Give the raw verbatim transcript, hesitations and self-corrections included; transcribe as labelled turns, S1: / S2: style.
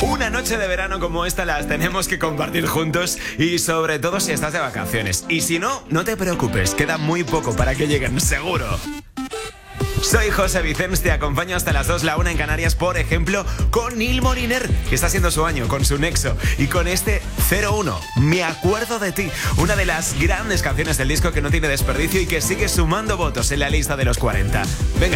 S1: Una noche de verano como esta las tenemos que compartir juntos y sobre todo si estás de vacaciones. Y si no, no te preocupes, queda muy poco para que lleguen, seguro. Soy José Vicens, te acompaño hasta las dos, la una en Canarias, por ejemplo, con Neil Moliner, que está haciendo su año con su Nexo, y con este cero uno, Me acuerdo de ti, una de las grandes canciones del disco que no tiene desperdicio y que sigue sumando votos en la lista de los cuarenta. Venga.